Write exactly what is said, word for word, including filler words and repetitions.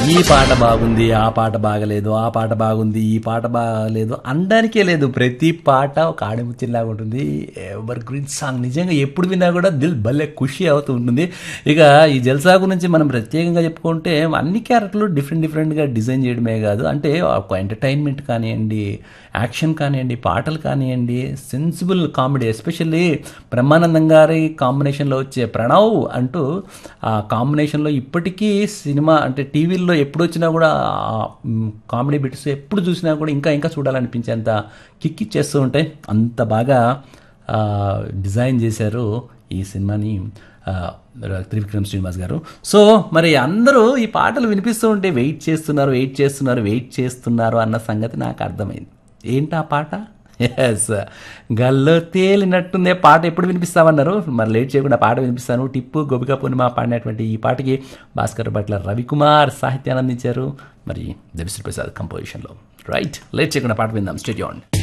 ఈ పాట బాగుంది, ఆ పాట బాగలేదు, ఆ పాట బాగుంది, ఈ పాట బాగలేదు అనడానికే లేదు. ప్రతి పాట ఒక ఆడముచ్చిలాగా ఉంటుంది. ఎవర్ గ్రీన్ సాంగ్ నిజంగా ఎప్పుడు విన్నా కూడా దిల్ భలే ఖుషి అవుతూ ఉంటుంది. ఇక ఈ జల్సా గురించి మనం ప్రత్యేకంగా చెప్పుకుంటే అన్ని క్యారెక్టర్లు డిఫరెంట్ డిఫరెంట్గా డిజైన్ చేయడమే కాదు, అంటే ఒక ఎంటర్టైన్మెంట్ కానివ్వండి, యాక్షన్ కానివ్వండి, పాటలు కానివ్వండి, సెన్సిబుల్ కామెడీ, ఎస్పెషల్లీ బ్రహ్మానందం గారి కాంబినేషన్లో వచ్చే ప్రణవ్ అంటూ ఆ కాంబినేషన్లో ఇప్పటికీ సినిమా అంటే టీవీల్లో ఎప్పుడు వచ్చినా కూడా కామెడీ బిట్స్ ఎప్పుడు చూసినా కూడా ఇంకా ఇంకా చూడాలనిపించేంత కిక్ ఇచ్చేస్తూ ఉంటాయి. అంత బాగా డిజైన్ చేశారు ఈ సినిమాని త్రివిక్రమ్ శ్రీనివాస్ గారు. సో మరి అందరూ ఈ పాటలు వినిపిస్తూ ఉంటే వెయిట్ చేస్తున్నారు వెయిట్ చేస్తున్నారు వెయిట్ చేస్తున్నారు అన్న సంగతి నాకు అర్థమైంది. ఏంటా పాట? ఎస్, గల్లో తేలినట్టుందే పాట ఎప్పుడు వినిపిస్తామన్నారు. మరి లేట్ చేయకుండా పాట వినిపిస్తాను. టిప్పు గోపికా పూర్ణిమ పాడినటువంటి ఈ పాటకి భాస్కర్ భట్ల రవికుమార్ సాహిత్యాన్ని అందించారు. మరి దేవిశ్రీ ప్రసాద్ కంపోజిషన్లో. రైట్, లేట్ చేయకుండా పాట విందాం. State on.